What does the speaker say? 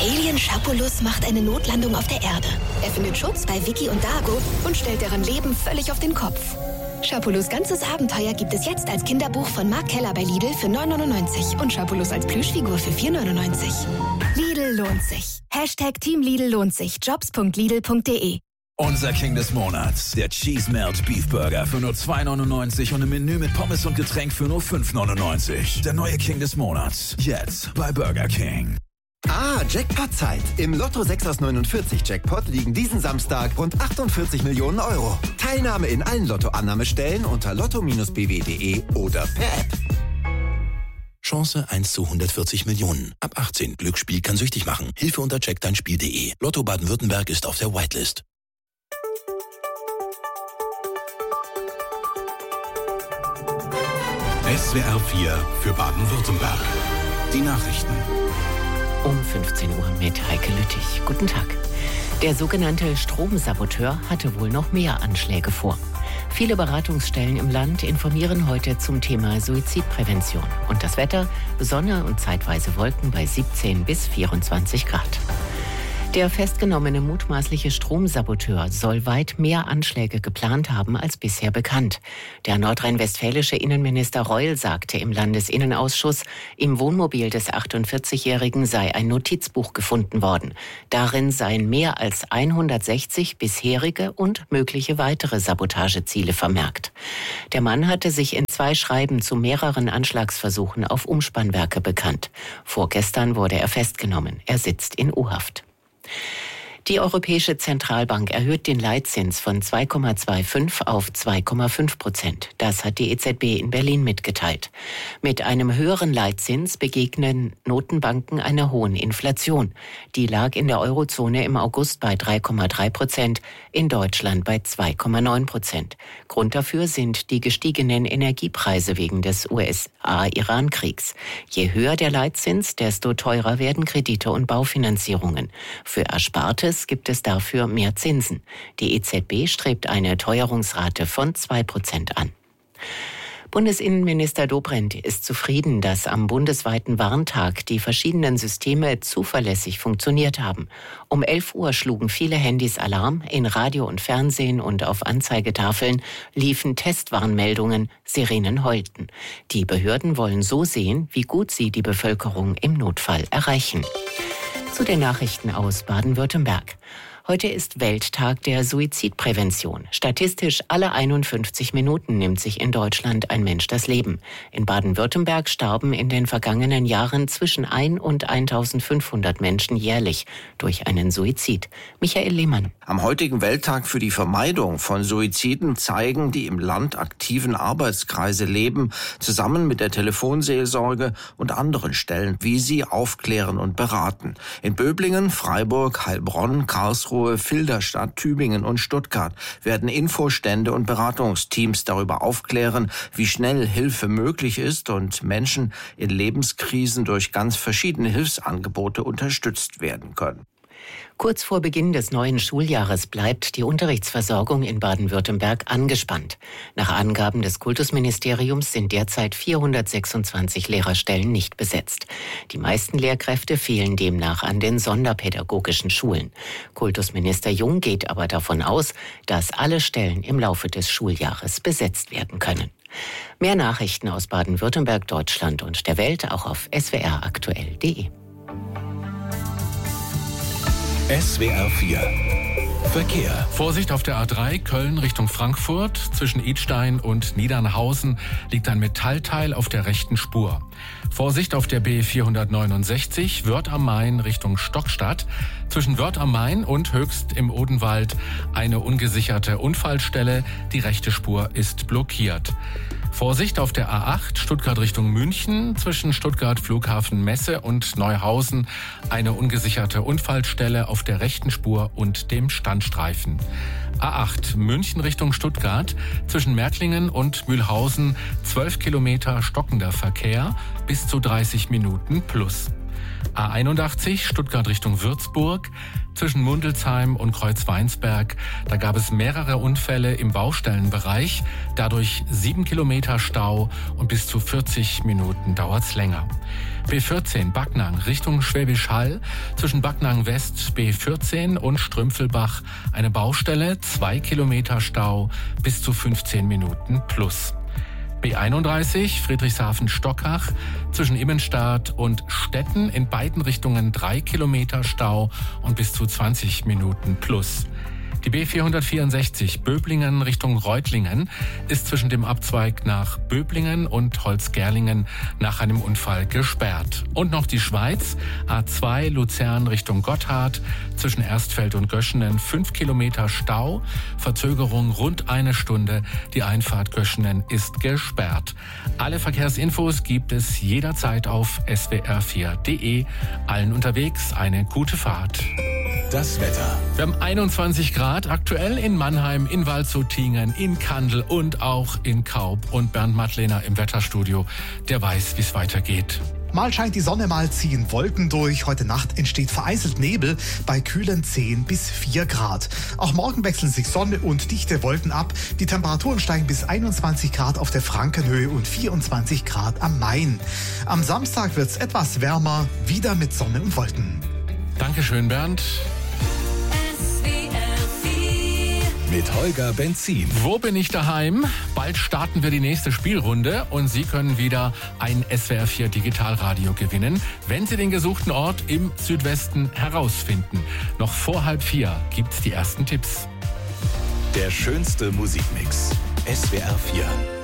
Alien Schapulus macht eine Notlandung auf der Erde. Er findet Schutz bei Vicky und Dago und stellt deren Leben völlig auf den Kopf. Schapulus ganzes Abenteuer gibt es jetzt als Kinderbuch von Mark Keller bei Lidl für 9,99 und Schapulus als Plüschfigur für 4,99. Lidl lohnt sich. Team Lidl lohnt sich. Jobs.lidl.de. Unser King des Monats, der Cheese Melt Beef Burger für nur 2,99 und ein Menü mit Pommes und Getränk für nur 5,99. Der neue King des Monats, jetzt bei Burger King. Jackpot-Zeit. Im Lotto 6 aus 49 Jackpot liegen diesen Samstag rund 48 Millionen Euro. Teilnahme in allen Lotto-Annahmestellen unter lotto-bw.de oder per App. Chance 1 zu 140 Millionen. Ab 18. Glücksspiel kann süchtig machen. Hilfe unter checkdeinspiel.de. Lotto Baden-Württemberg ist auf der Whitelist. SWR 4 für Baden-Württemberg. Die Nachrichten. Um 15 Uhr mit Heike Lüttich. Guten Tag. Der sogenannte Stromsaboteur hatte wohl noch mehr Anschläge vor. Viele Beratungsstellen im Land informieren heute zum Thema Suizidprävention. Und das Wetter? Sonne und zeitweise Wolken bei 17 bis 24 Grad. Der festgenommene mutmaßliche Stromsaboteur soll weit mehr Anschläge geplant haben als bisher bekannt. Der nordrhein-westfälische Innenminister Reul sagte im Landesinnenausschuss, im Wohnmobil des 48-Jährigen sei ein Notizbuch gefunden worden. Darin seien mehr als 160 bisherige und mögliche weitere Sabotageziele vermerkt. Der Mann hatte sich in 2 Schreiben zu mehreren Anschlagsversuchen auf Umspannwerke bekannt. Vorgestern wurde er festgenommen. Er sitzt in U-Haft. Die Europäische Zentralbank erhöht den Leitzins von 2,25 auf 2,5%. Das hat die EZB in Berlin mitgeteilt. Mit einem höheren Leitzins begegnen Notenbanken einer hohen Inflation. Die lag in der Eurozone im August bei 3,3%, in Deutschland bei 2,9%. Grund dafür sind die gestiegenen Energiepreise wegen des USA-Iran-Kriegs. Je höher der Leitzins, desto teurer werden Kredite und Baufinanzierungen. Für Erspartes gibt es dafür mehr Zinsen. Die EZB strebt eine Teuerungsrate von 2% an. Bundesinnenminister Dobrindt ist zufrieden, dass am bundesweiten Warntag die verschiedenen Systeme zuverlässig funktioniert haben. Um 11 Uhr schlugen viele Handys Alarm, in Radio und Fernsehen und auf Anzeigetafeln liefen Testwarnmeldungen, Sirenen heulten. Die Behörden wollen so sehen, wie gut sie die Bevölkerung im Notfall erreichen. Zu den Nachrichten aus Baden-Württemberg. Heute ist Welttag der Suizidprävention. Statistisch alle 51 Minuten nimmt sich in Deutschland ein Mensch das Leben. In Baden-Württemberg starben in den vergangenen Jahren zwischen 1 und 1500 Menschen jährlich durch einen Suizid. Michael Lehmann. Am heutigen Welttag für die Vermeidung von Suiziden zeigen die im Land aktiven Arbeitskreise Leben zusammen mit der Telefonseelsorge und anderen Stellen, wie sie aufklären und beraten. In Böblingen, Freiburg, Heilbronn, Karlsruhe, Filderstadt, Tübingen und Stuttgart werden Infostände und Beratungsteams darüber aufklären, wie schnell Hilfe möglich ist und Menschen in Lebenskrisen durch ganz verschiedene Hilfsangebote unterstützt werden können. Kurz vor Beginn des neuen Schuljahres bleibt die Unterrichtsversorgung in Baden-Württemberg angespannt. Nach Angaben des Kultusministeriums sind derzeit 426 Lehrerstellen nicht besetzt. Die meisten Lehrkräfte fehlen demnach an den sonderpädagogischen Schulen. Kultusminister Jung geht aber davon aus, dass alle Stellen im Laufe des Schuljahres besetzt werden können. Mehr Nachrichten aus Baden-Württemberg, Deutschland und der Welt auch auf swraktuell.de. SWR 4 Verkehr. Vorsicht auf der A3 Köln Richtung Frankfurt. Zwischen Idstein und Niedernhausen liegt ein Metallteil auf der rechten Spur. Vorsicht auf der B469 Wörth am Main Richtung Stockstadt. Zwischen Wörth am Main und Höchst im Odenwald eine ungesicherte Unfallstelle. Die rechte Spur ist blockiert. Vorsicht auf der A8 Stuttgart Richtung München, zwischen Stuttgart Flughafen Messe und Neuhausen eine ungesicherte Unfallstelle auf der rechten Spur und dem Standstreifen. A8 München Richtung Stuttgart, zwischen Merklingen und Mühlhausen 12 Kilometer stockender Verkehr, bis zu 30 Minuten plus. A81 Stuttgart Richtung Würzburg. Zwischen Mundelsheim und Kreuzweinsberg, da gab es mehrere Unfälle im Baustellenbereich. Dadurch 7 Kilometer Stau und bis zu 40 Minuten dauert's länger. B14 Backnang Richtung Schwäbisch Hall. Zwischen Backnang West B14 und Strümpfelbach eine Baustelle, 2 Kilometer Stau, bis zu 15 Minuten plus. B31 Friedrichshafen-Stockach zwischen Immenstadt und Stetten in beiden Richtungen 3 Kilometer Stau und bis zu 20 Minuten plus. Die B464 Böblingen Richtung Reutlingen ist zwischen dem Abzweig nach Böblingen und Holzgerlingen nach einem Unfall gesperrt. Und noch die Schweiz, A2 Luzern Richtung Gotthard, zwischen Erstfeld und Göschenen 5 Kilometer Stau, Verzögerung rund 1 Stunde, die Einfahrt Göschenen ist gesperrt. Alle Verkehrsinfos gibt es jederzeit auf swr4.de. Allen unterwegs eine gute Fahrt. Das Wetter. Wir haben 21 Grad aktuell in Mannheim, in Waldshutingen, in Kandel und auch in Kaub. Und Bernd Madlener im Wetterstudio, der weiß, wie es weitergeht. Mal scheint die Sonne, mal ziehen Wolken durch. Heute Nacht entsteht vereinzelt Nebel bei kühlen 10 bis 4 Grad. Auch morgen wechseln sich Sonne und dichte Wolken ab. Die Temperaturen steigen bis 21 Grad auf der Frankenhöhe und 24 Grad am Main. Am Samstag wird es etwas wärmer, wieder mit Sonne und Wolken. Dankeschön, Bernd. Mit Holger Benzin. Wo bin ich daheim? Bald starten wir die nächste Spielrunde und Sie können wieder ein SWR4 Digitalradio gewinnen, wenn Sie den gesuchten Ort im Südwesten herausfinden. Noch vor 3:30 gibt's die ersten Tipps. Der schönste Musikmix. SWR4.